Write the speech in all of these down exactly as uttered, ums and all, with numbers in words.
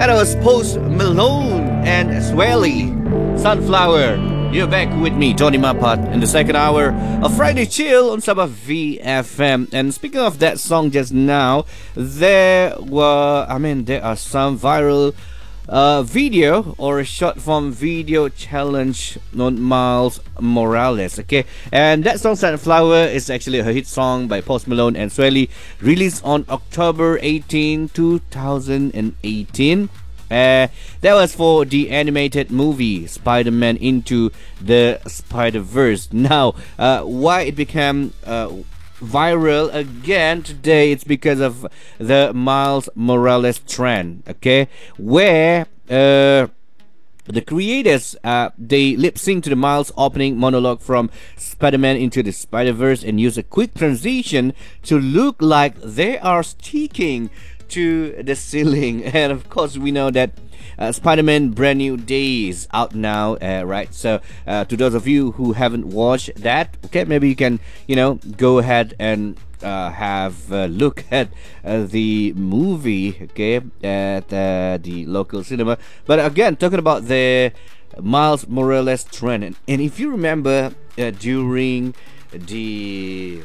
That was Post Malone and Swelly, Sunflower. You're back with me, Tony Mapat, in the second hour of Friday Chill on Sabah V F M. And speaking of that song just now, there were, I mean, there are some viral uh, video or a short form video challenge on Miles Morales. Okay, and that song Sunflower is actually a hit song by Post Malone and Swelly, released on October eighteenth, two thousand eighteen. Uh, that was for the animated movie Spider-Man Into the Spider-Verse. Now, uh, why it became uh, viral again today? It's because of the Miles Morales trend. Okay, where uh, the creators uh, they lip sync to the Miles opening monologue from Spider-Man Into the Spider-Verse and use a quick transition to look like they are sticking to the ceiling. And of course we know that uh, Spider-Man Brand New Day is out now, uh, right? So uh, to those of you who haven't watched that, okay, maybe you can, you know, go ahead and uh, have a look at uh, the movie, okay, at uh, the local cinema. But again, talking about the Miles Morales trend, and, and if you remember uh, during the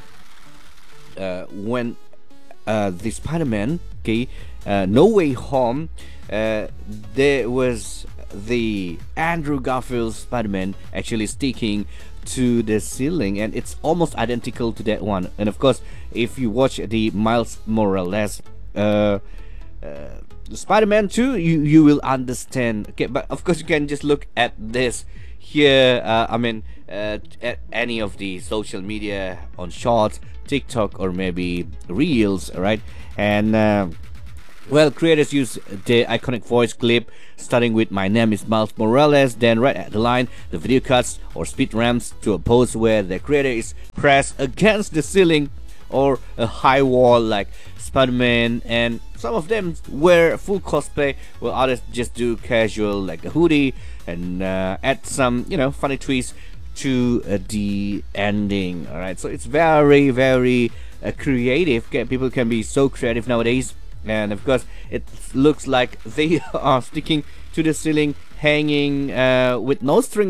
uh, when uh, the Spider-Man, okay, uh, No Way Home, uh, there was the Andrew Garfield Spider-Man actually sticking to the ceiling, and it's almost identical to that one. And of course, if you watch the Miles Morales uh, uh, Spider-Man two, you you will understand. Okay, but of course you can just look at this here. Uh, I mean, uh, at any of the social media on Shorts, TikTok, or maybe Reels, right? And uh, well, creators use the iconic voice clip starting with "My name is Miles Morales," then right at the line, the video cuts or speed ramps to a pose where the creator is pressed against the ceiling or a high wall like Spider-Man, and some of them wear full cosplay while others just do casual like a hoodie and uh, add some, you know, funny twists to uh, the ending. All right, so it's very very uh, creative. Okay, people can be so creative nowadays, and of course it looks like they are sticking to the ceiling, hanging uh, with no string